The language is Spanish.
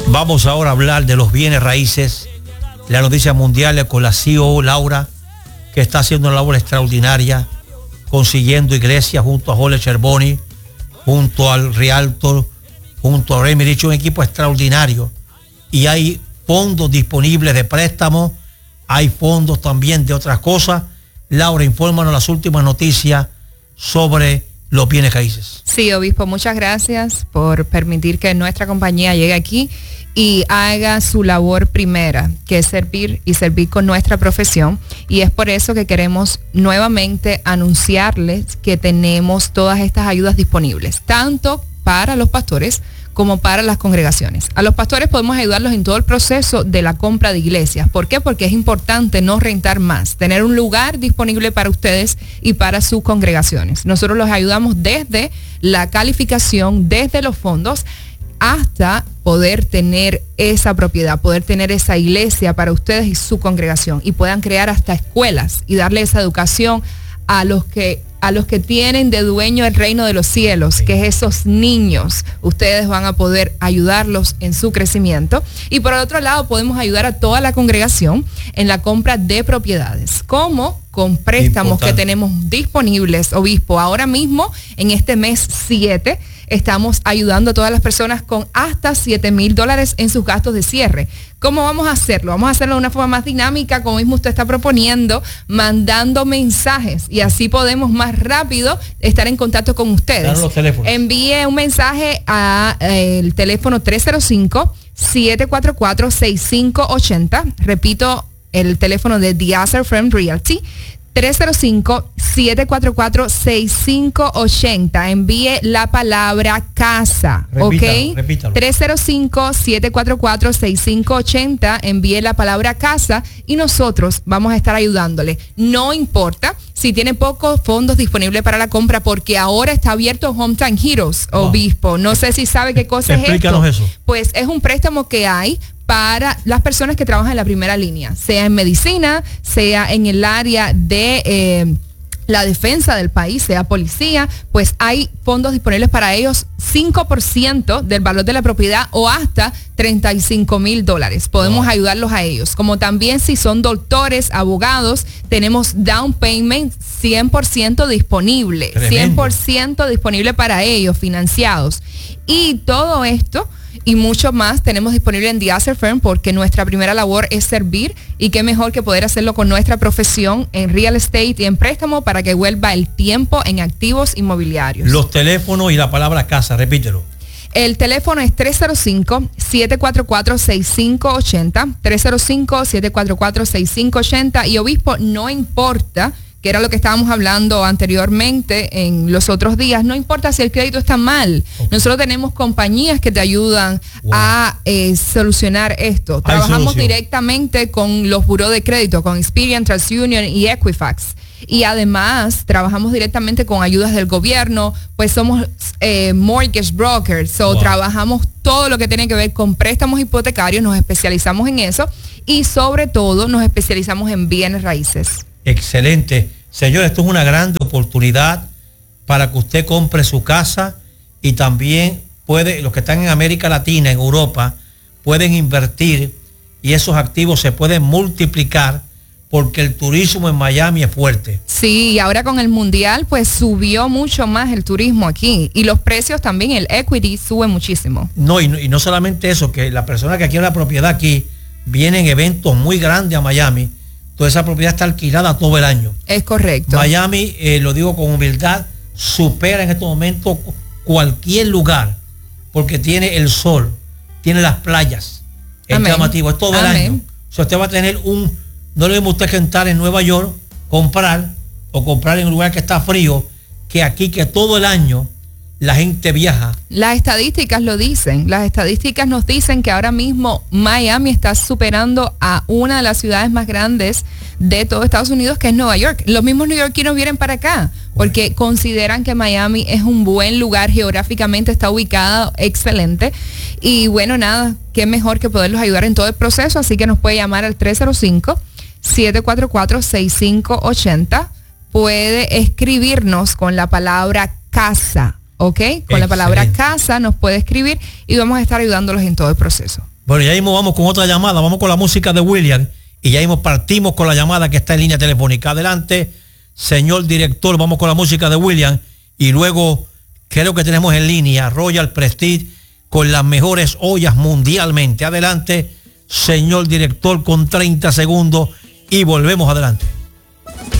Vamos ahora a hablar de los bienes raíces, la noticia mundial con la CEO Laura, que está haciendo una labor extraordinaria, consiguiendo iglesias junto a Jorge Cherboni, junto al Realtor, junto a Remy Rich, un equipo extraordinario. Y hay fondos disponibles de préstamo, hay fondos también de otras cosas. Laura, infórmanos las últimas noticias sobre los bienes raíces. Sí, obispo, muchas gracias por permitir que nuestra compañía llegue aquí y haga su labor primera, que es servir y servir con nuestra profesión. Y es por eso que queremos nuevamente anunciarles que tenemos todas estas ayudas disponibles, tanto para los pastores como para las congregaciones. A los pastores podemos ayudarlos en todo el proceso de la compra de iglesias. ¿Por qué? Porque es importante no rentar más, tener un lugar disponible para ustedes y para sus congregaciones. Nosotros los ayudamos desde la calificación, desde los fondos, hasta poder tener esa propiedad, poder tener esa iglesia para ustedes y su congregación, y puedan crear hasta escuelas y darle esa educación a los que tienen de dueño el reino de los cielos, que es esos niños. Ustedes van a poder ayudarlos en su crecimiento. Y por el otro lado, podemos ayudar a toda la congregación en la compra de propiedades, como con préstamos que tenemos disponibles, obispo. Ahora mismo, en este mes 7, estamos ayudando a todas las personas con hasta $7,000 en sus gastos de cierre. ¿Cómo vamos a hacerlo? Vamos a hacerlo de una forma más dinámica, como mismo usted está proponiendo, mandando mensajes, y así podemos más rápido estar en contacto con ustedes. Envíe un mensaje a el teléfono 305-744-6580. Repito, el teléfono de The Asser Firm Realty, 305-744-6580. Envíe la palabra casa, repítalo. 305-744-6580. Envíe la palabra casa y nosotros vamos a estar ayudándole. No importa si tiene pocos fondos disponibles para la compra, porque ahora está abierto Hometown Heroes, obispo. No sé si sabe qué cosa es esto. Explícanos eso. Pues es un préstamo que hay para las personas que trabajan en la primera línea, sea en medicina, sea en el área de la defensa del país, sea policía. Pues hay fondos disponibles para ellos, 5% del valor de la propiedad o hasta $35,000. Podemos ayudarlos a ellos. Como también si son doctores, abogados, tenemos down payment 100% disponible. Tremendo. 100% disponible para ellos, financiados. Y todo esto y mucho más tenemos disponible en The Asser Firm, porque nuestra primera labor es servir, y qué mejor que poder hacerlo con nuestra profesión en real estate y en préstamo, para que vuelva el tiempo en activos inmobiliarios. Los teléfonos y la palabra casa, repítelo. El teléfono es 305-744-6580, 305-744-6580, y obispo, no importa, que era lo que estábamos hablando anteriormente en los otros días, no importa si el crédito está mal. Nosotros tenemos compañías que te ayudan a solucionar esto. Trabajamos directamente con los buró de crédito, con Experian, TransUnion y Equifax. Y además trabajamos directamente con ayudas del gobierno, pues somos mortgage brokers, trabajamos todo lo que tiene que ver con préstamos hipotecarios, nos especializamos en eso, y sobre todo nos especializamos en bienes raíces. Excelente. Señor, esto es una gran oportunidad para que usted compre su casa, y también los que están en América Latina, en Europa, pueden invertir, y esos activos se pueden multiplicar, porque el turismo en Miami es fuerte. Sí, y ahora con el mundial pues subió mucho más el turismo aquí, y los precios también, el equity sube muchísimo. No, y no solamente eso, que la persona que quiere la propiedad aquí, vienen eventos muy grandes a Miami. Toda esa propiedad está alquilada todo el año. Es correcto. Miami, lo digo con humildad, supera en estos momentos cualquier lugar, porque tiene el sol, tiene las playas, es llamativo, es todo el año. O sea, usted va a tener no le mismo usted que entrar en Nueva York, comprar en un lugar que está frío, que aquí, que todo el año la gente viaja. Las estadísticas lo dicen. Las estadísticas nos dicen que ahora mismo Miami está superando a una de las ciudades más grandes de todo Estados Unidos, que es Nueva York. Los mismos neoyorquinos vienen para acá porque consideran que Miami es un buen lugar, geográficamente está ubicado excelente. Y bueno, nada, qué mejor que poderlos ayudar en todo el proceso. Así que nos puede llamar al 305-744-6580. Puede escribirnos con la palabra casa. ¿Ok? Con la palabra casa nos puede escribir y vamos a estar ayudándolos en todo el proceso. Bueno, ya mismo vamos con otra llamada, vamos con la música de William y ya mismo partimos con la llamada que está en línea telefónica. Adelante, señor director, vamos con la música de William y luego creo que tenemos en línea Royal Prestige con las mejores ollas mundialmente. Adelante, señor director, con 30 segundos y volvemos adelante.